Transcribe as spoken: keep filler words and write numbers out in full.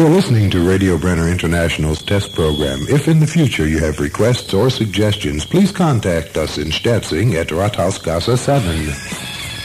You're listening to Radio Brenner International's test program. If in the future you have requests or suggestions, please contact us in Stetzing at Rathausgasse seven.